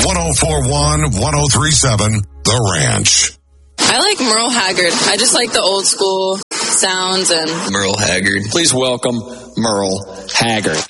1041, 1037, The Ranch. I like Merle Haggard. I just like the old school sounds and Merle Haggard. Please welcome Merle Haggard.